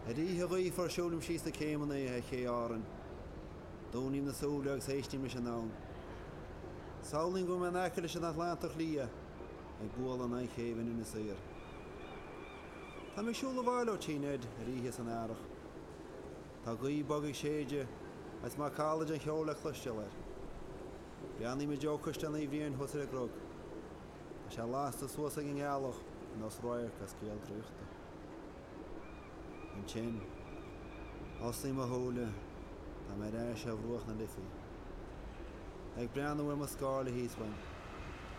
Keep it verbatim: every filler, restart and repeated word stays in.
A ríthe roí for siúlim síos na céimena é ché áran. Dúnim na súla agus éistí me sin nán. Sáling go man eile sin Atlantach lia ag búil an é chéhann ina saoir. Tá mé siúla bhaile tíinead a ríthe san áireach. Tá gaí bagaigh séide as má cálaid an cheola chluisteir. Beannaí me deochastan í bhíon thusar a grog. A sé lásta suas ag an ealach nos roiir gas céal trúchta. An sin, osnaí mo thóla, tá mé réir sé bhruach na lifií. Ag breanna bhfuil mo scála híosbain.